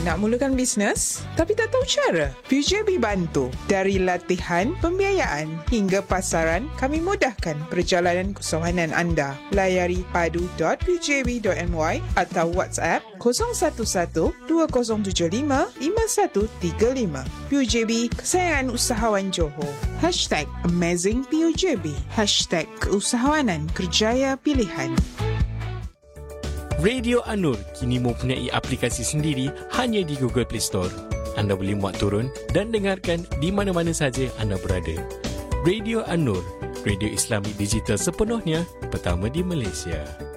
Nak mulakan bisnes tapi tak tahu cara? PUJB bantu. Dari latihan, pembiayaan hingga pasaran, kami mudahkan perjalanan keusahawan anda. Layari padu.pujb.my atau WhatsApp 011-2075-5135. PUJB, kesayangan usahawan Johor. #AmazingPUJB. #Keusahawanan Kerjaya Pilihan. Radio An-Nur kini mempunyai aplikasi sendiri hanya di Google Play Store. Anda boleh muat turun dan dengarkan di mana-mana saja anda berada. Radio An-Nur, radio Islami digital sepenuhnya pertama di Malaysia.